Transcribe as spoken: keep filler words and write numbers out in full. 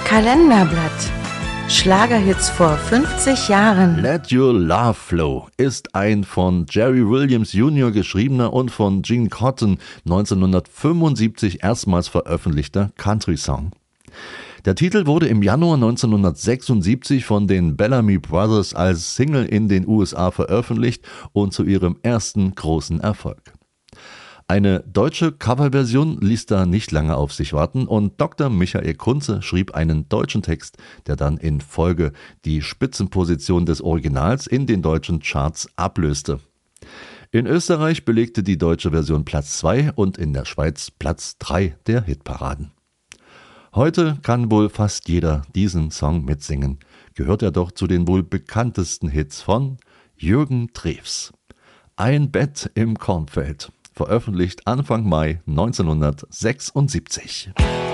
Kalenderblatt. Schlagerhits vor fünfzig Jahren. Let Your Love Flow ist ein von Jerry Williams Junior geschriebener und von Gene Cotton neunzehnhundertfünfundsiebzig erstmals veröffentlichter Country-Song. Der Titel wurde im Januar neunzehnhundertsechsundsiebzig von den Bellamy Brothers als Single in den U S A veröffentlicht und zu ihrem ersten großen Erfolg. Eine deutsche Coverversion ließ da nicht lange auf sich warten und Doktor Michael Kunze schrieb einen deutschen Text, der dann in Folge die Spitzenposition des Originals in den deutschen Charts ablöste. In Österreich belegte die deutsche Version Platz zwei und in der Schweiz Platz drei der Hitparaden. Heute kann wohl fast jeder diesen Song mitsingen, gehört er doch zu den wohl bekanntesten Hits von Jürgen Drews. Ein Bett im Kornfeld. Veröffentlicht Anfang Mai neunzehnhundertsechsundsiebzig.